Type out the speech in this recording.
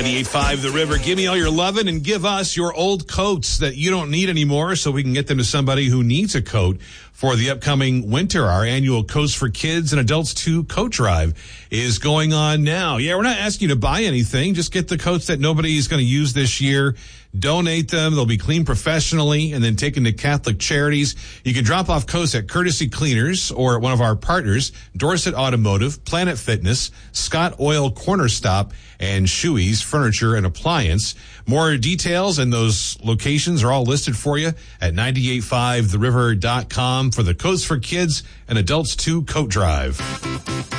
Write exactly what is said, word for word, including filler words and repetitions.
ninety-eight point five The River. Give me all your lovin' and give us your old coats that you don't need anymore so we can get them to somebody who needs a coat for the upcoming winter. Our annual Coats for Kids and Adults two coat drive is going on now. Yeah, we're not asking you to buy anything. Just get the coats that nobody is going to use this year. Donate them. They'll be cleaned professionally and then taken to Catholic charities. You can drop off coats at Courtesy Cleaners or at one of our partners, Dorset Automotive, Planet Fitness, Scott Oil Corner Stop, and Shoey's Furniture and Appliance. More details and those locations are all listed for you at ninety-eight five the river dot com for the Coats for Kids and Adults two coat drive.